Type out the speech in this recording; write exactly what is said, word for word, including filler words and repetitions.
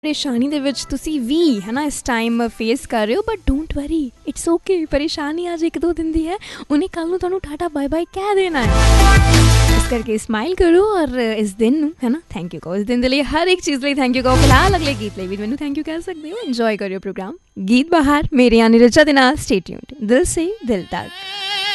ਪਰੇਸ਼ਾਨੀ ਦੇ ਵਿੱਚ ਤੁਸੀਂ ਵੀ ਹੈ ਨਾ ਇਸ ਟਾਈਮ ਫੇਸ ਕਰ ਰਹੇ ਹੋ, but don't worry, it's okay. ਪਰੇਸ਼ਾਨੀ ਅੱਜ ਇੱਕ ਦੋ ਦਿਨ ਦੀ ਹੈ, ਉਹਨੇ ਕੱਲ੍ਹ ਨੂੰ ਤੁਹਾਨੂੰ ਟਾਟਾ ਬਾਏ ਬਾਏ ਕਹਿ ਦੇਣਾ ਹੈ। ਇਸ ਕਰਕੇ ਸਮਾਈਲ ਕਰੋ ਔਰ ਇਸ ਦਿਨ ਨੂੰ ਹੈ ਨਾ ਥੈਂਕ ਯੂ ਕਹੋ। ਇਸ ਦਿਨ ਦੇ ਲਈ ਹਰ ਇੱਕ ਚੀਜ਼ ਲਈ ਥੈਂਕ ਯੂ ਕਹੋ। ਫਿਲਹਾਲ ਅਗਲੇ ਗੀਤ ਲਈ ਵੀ ਮੈਨੂੰ ਥੈਂਕ ਯੂ ਕਹਿ ਸਕਦੇ ਹੋ। ਇੰਜੋਏ ਕਰਿਓ ਪ੍ਰੋਗਰਾਮ ਗੀਤ ਬਹਾਰ ਮੇਰੇ ਯਾਨੀ ਰਚਾ ਦੇ ਨਾਲ। Stay tuned. ਦਿਲ ਸੇ ਦਿਲ ਤੱਕ।